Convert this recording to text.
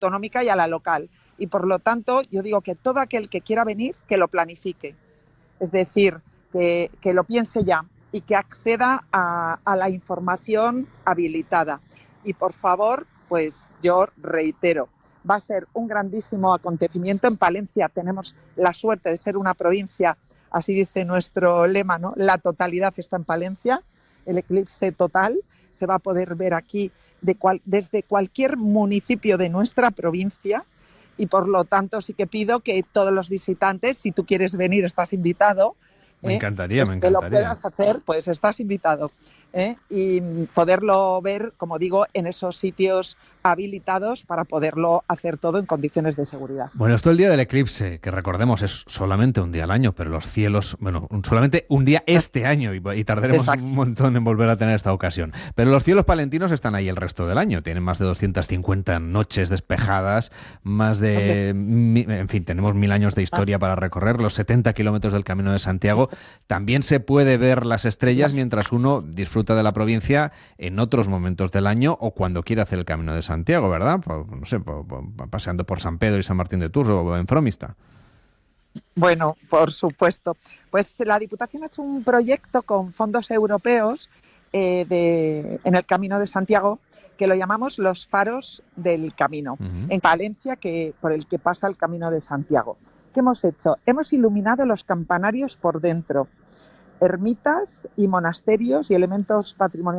autonómica y a la local. Y por lo tanto, yo digo que todo aquel que quiera venir, que lo planifique. Es decir, que lo piense ya y que acceda a la información habilitada. Y por favor, pues yo reitero, va a ser un grandísimo acontecimiento. En Palencia tenemos la suerte de ser una provincia, así dice nuestro lema, ¿no? La totalidad está en Palencia, el eclipse total se va a poder ver aquí desde cualquier municipio de nuestra provincia. Y por lo tanto sí que pido que todos los visitantes, si tú quieres venir, estás invitado, Me encantaría, me pues que lo encantaría. puedas hacer, pues estás invitado. Y poderlo ver, como digo, en esos sitios habilitados para poderlo hacer todo en condiciones de seguridad. Bueno, esto el día del eclipse, que recordemos es solamente un día al año, pero los cielos, bueno, solamente un día este año y tardaremos Exacto. un montón en volver a tener esta ocasión. Pero los cielos palentinos están ahí el resto del año, tienen más de 250 noches despejadas, más de, en fin, tenemos 1000 años de historia para recorrer, los 70 kilómetros del Camino de Santiago. También se puede ver las estrellas mientras uno disfruta de la provincia en otros momentos del año o cuando quiera hacer el Camino de Santiago, ¿verdad? No sé, paseando por San Pedro y San Martín de Tours o en Fromista. Bueno, por supuesto. Pues la Diputación ha hecho un proyecto con fondos europeos en el Camino de Santiago que lo llamamos los faros del camino, Uh-huh. en Palencia, por el que pasa el Camino de Santiago. ¿Qué hemos hecho? Hemos iluminado los campanarios por dentro, ermitas y monasterios y elementos patrimoniales